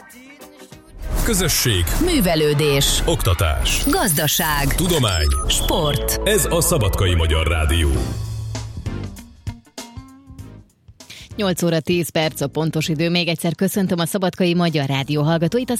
Közösség, művelődés, oktatás, gazdaság, tudomány, sport. Ez a Szabadkai Magyar Rádió. 8 óra 10 perc a pontos idő. Még egyszer köszöntöm a Szabadkai Magyar Rádió hallgatóit a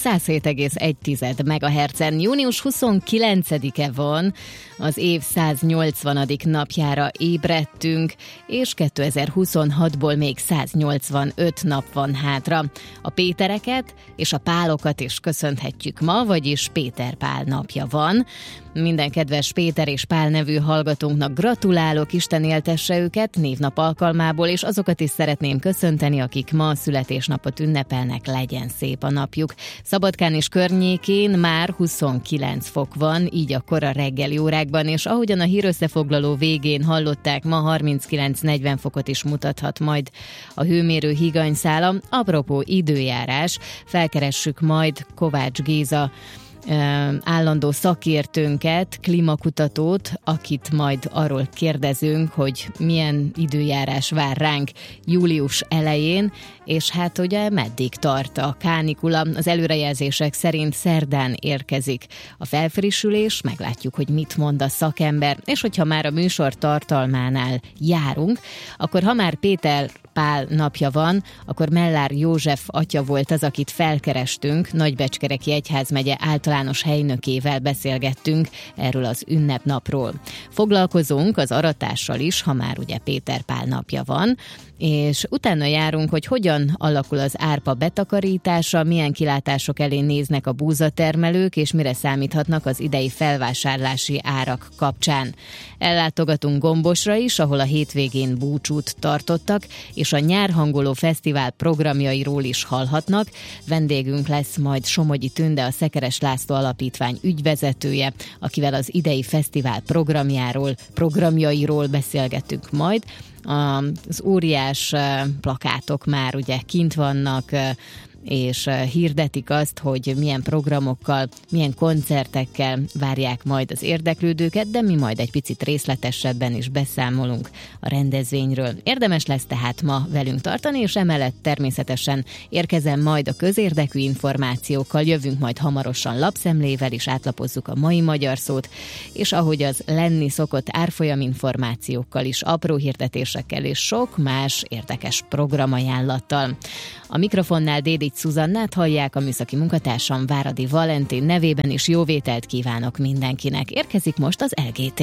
107,1 MHz-en. Június 29-e van, az év 180. napjára ébredtünk, és 2026-ból még 185 nap van hátra. A Pétereket és a Pálokat is köszönhetjük ma, vagyis Péter Pál napja van. Minden kedves Péter és Pál nevű hallgatónknak gratulálok, Isten éltesse őket névnap alkalmából, és azokat is szeretném köszönteni, akik ma születésnapot ünnepelnek, legyen szép a napjuk. Szabadkán és környékén már 29 fok van, így a kora reggeli órákban, és ahogyan a hírösszefoglaló végén hallották, ma 39-40 fokot is mutathat majd a hőmérő higanyszála. Apropó időjárás, felkeressük majd Kovács Géza állandó szakértőnket, klímakutatót, akit majd arról kérdezünk, hogy milyen időjárás vár ránk július elején, és hát ugye meddig tart a kánikula. Az előrejelzések szerint szerdán érkezik a felfrissülés, meglátjuk, hogy mit mond a szakember, és hogyha már a műsor tartalmánál járunk, akkor ha már Péter Pál napja van, akkor Mellár József atya volt az, akit felkerestünk, Nagybecskereki Egyházmegye általános helynökével beszélgettünk erről az ünnepnapról. Foglalkozunk az aratással is, ha már ugye Péter Pál napja van, és utána járunk, hogy hogyan alakul az árpa betakarítása, milyen kilátások elé néznek a búzatermelők, és mire számíthatnak az idei felvásárlási árak kapcsán. Ellátogatunk Gombosra is, ahol a hétvégén búcsút tartottak, és a Nyárhangoló Fesztivál programjairól is hallhatnak. Vendégünk lesz majd Somogyi Tünde, a Szekeres László Alapítvány ügyvezetője, akivel az idei fesztivál programjairól beszélgetünk majd. Az óriás plakátok már ugye kint vannak, és hirdetik azt, hogy milyen programokkal, milyen koncertekkel várják majd az érdeklődőket, de mi majd egy picit részletesebben is beszámolunk a rendezvényről. Érdemes lesz tehát ma velünk tartani, és emellett természetesen érkezem majd a közérdekű információkkal, jövünk majd hamarosan lapszemlével is, átlapozzuk a mai magyar szót, és ahogy az lenni szokott, árfolyam információkkal is, apró hirdetésekkel és sok más érdekes programajánlattal. A mikrofonnál Dédics Szuzannát hallják, a műszaki munkatársam Váradi Valentin nevében is jó vételt kívánok mindenkinek. Érkezik most az LGT.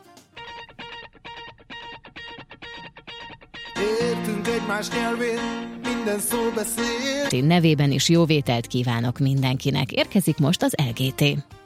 Értünk egymás nyelvén, minden szó beszél. Nevében is jó vételt kívánok mindenkinek. Érkezik most az LGT.